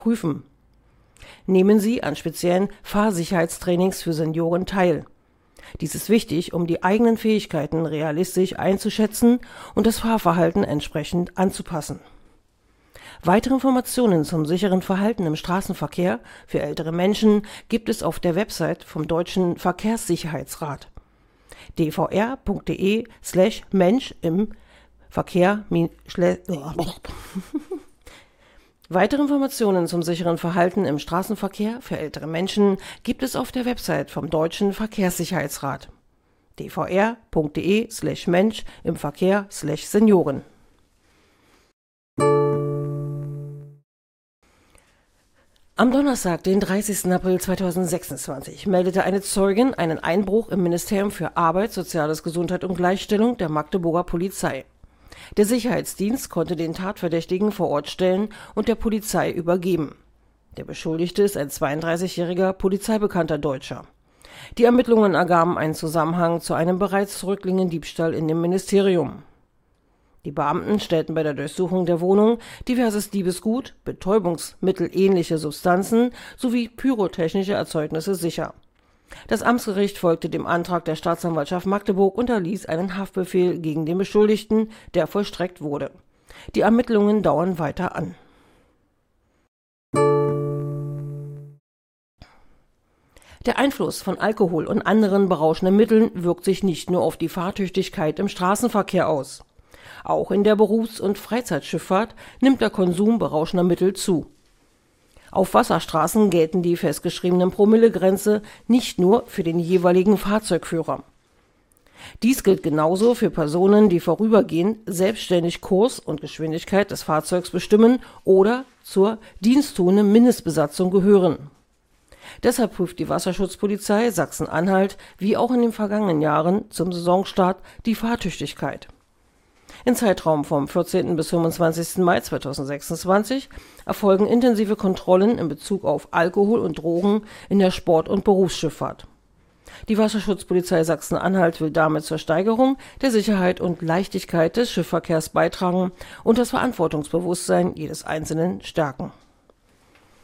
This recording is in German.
prüfen. Nehmen Sie an speziellen Fahrsicherheitstrainings für Senioren teil. Dies ist wichtig, um die eigenen Fähigkeiten realistisch einzuschätzen und das Fahrverhalten entsprechend anzupassen. Weitere Informationen zum sicheren Verhalten im Straßenverkehr für ältere Menschen gibt es auf der Website vom Deutschen Verkehrssicherheitsrat dvr.de/Mensch im Verkehr. Weitere Informationen zum sicheren Verhalten im Straßenverkehr für ältere Menschen gibt es auf der Website vom Deutschen Verkehrssicherheitsrat dvr.de/Mensch im Verkehr/Senioren. Am Donnerstag, den 30. April 2026, meldete eine Zeugin einen Einbruch im Ministerium für Arbeit, Soziales, Gesundheit und Gleichstellung der Magdeburger Polizei. Der Sicherheitsdienst konnte den Tatverdächtigen vor Ort stellen und der Polizei übergeben. Der Beschuldigte ist ein 32-jähriger polizeibekannter Deutscher. Die Ermittlungen ergaben einen Zusammenhang zu einem bereits zurückliegenden Diebstahl in dem Ministerium. Die Beamten stellten bei der Durchsuchung der Wohnung diverses Diebesgut, betäubungsmittelähnliche Substanzen sowie pyrotechnische Erzeugnisse sicher. Das Amtsgericht folgte dem Antrag der Staatsanwaltschaft Magdeburg und erließ einen Haftbefehl gegen den Beschuldigten, der vollstreckt wurde. Die Ermittlungen dauern weiter an. Der Einfluss von Alkohol und anderen berauschenden Mitteln wirkt sich nicht nur auf die Fahrtüchtigkeit im Straßenverkehr aus. Auch in der Berufs- und Freizeitschifffahrt nimmt der Konsum berauschender Mittel zu. Auf Wasserstraßen gelten die festgeschriebenen Promillegrenze nicht nur für den jeweiligen Fahrzeugführer. Dies gilt genauso für Personen, die vorübergehend selbstständig Kurs und Geschwindigkeit des Fahrzeugs bestimmen oder zur diensttuenden Mindestbesatzung gehören. Deshalb prüft die Wasserschutzpolizei Sachsen-Anhalt wie auch in den vergangenen Jahren zum Saisonstart die Fahrtüchtigkeit. Im Zeitraum vom 14. bis 25. Mai 2026 erfolgen intensive Kontrollen in Bezug auf Alkohol und Drogen in der Sport- und Berufsschifffahrt. Die Wasserschutzpolizei Sachsen-Anhalt will damit zur Steigerung der Sicherheit und Leichtigkeit des Schiffsverkehrs beitragen und das Verantwortungsbewusstsein jedes Einzelnen stärken.